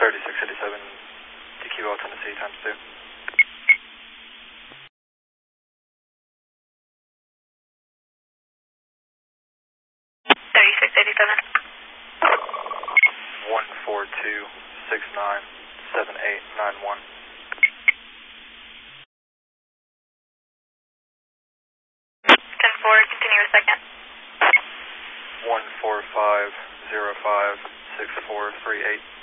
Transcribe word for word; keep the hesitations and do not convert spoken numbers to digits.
thirty-six eighty-seven D Q L Tennessee times two. thirty-six eighty-seven. one four two six nine seven eight nine one. ten four, continue a second. one four five zero five six four three eight.